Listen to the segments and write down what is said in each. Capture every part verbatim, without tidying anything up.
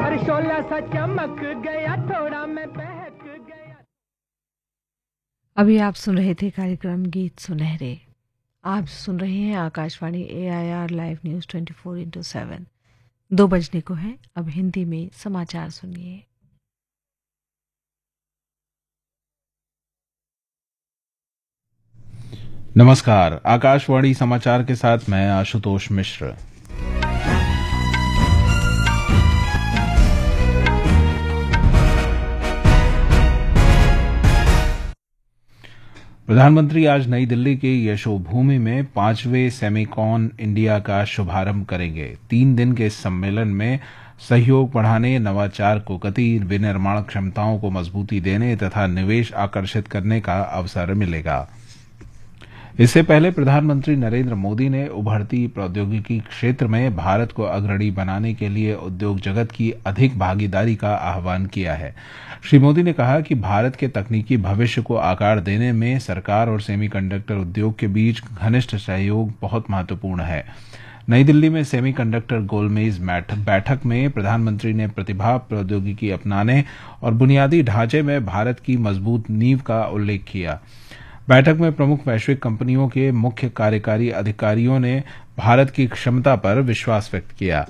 अरे शोला सा चमक गया थोड़ा मैं बहक गया। अभी आप सुन रहे थे कार्यक्रम गीत सुनहरे। आप सुन रहे हैं आकाशवाणी ए I R live news twenty four into seven. दो बजने को है, अब हिंदी में समाचार सुनिए। नमस्कार, आकाशवाणी समाचार के साथ मैं आशुतोष मिश्र। प्रधानमंत्री आज नई दिल्ली के यशोभूमि में पांचवें सेमिकॉन इंडिया का शुभारंभ करेंगे। तीन दिन के इस सम्मेलन में सहयोग बढ़ाने, नवाचार को गति, विनिर्माण क्षमताओं को मजबूती देने तथा निवेश आकर्षित करने का अवसर मिलेगा। इससे पहले प्रधानमंत्री नरेंद्र मोदी ने उभरती प्रौद्योगिकी क्षेत्र में भारत को अग्रणी बनाने के लिए उद्योग जगत की अधिक भागीदारी का आह्वान किया है। श्री मोदी ने कहा कि भारत के तकनीकी भविष्य को आकार देने में सरकार और सेमीकंडक्टर उद्योग के बीच घनिष्ठ सहयोग बहुत महत्वपूर्ण है। नई दिल्ली में सेमीकंडक्टर गोलमेज बैठक में प्रधानमंत्री ने प्रतिभा, प्रौद्योगिकी अपनाने और बुनियादी ढांचे में भारत की मजबूत नींव का उल्लेख किया। बैठक में प्रमुख वैश्विक कंपनियों के मुख्य कार्यकारी अधिकारियों ने भारत की क्षमता पर विश्वास व्यक्त किया।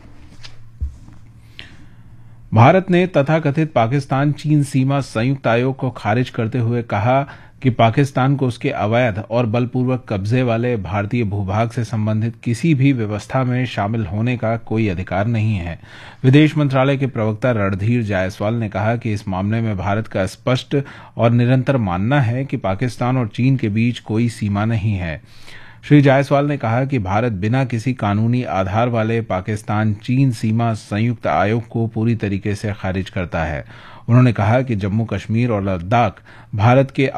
भारत ने तथाकथित पाकिस्तान चीन सीमा संयुक्त आयोग को खारिज करते हुए कहा कि पाकिस्तान को उसके अवैध और बलपूर्वक कब्जे वाले भारतीय भूभाग से संबंधित किसी भी व्यवस्था में शामिल होने का कोई अधिकार नहीं है। विदेश मंत्रालय के प्रवक्ता रणधीर जायसवाल ने कहा कि इस मामले में भारत का स्पष्ट और निरंतर मानना है कि पाकिस्तान और चीन के बीच कोई सीमा नहीं है। श्री जायसवाल ने कहा कि भारत बिना किसी कानूनी आधार वाले पाकिस्तान चीन सीमा संयुक्त आयोग को पूरी तरीके से खारिज करता है। उन्होंने कहा कि जम्मू कश्मीर और लद्दाख भारत के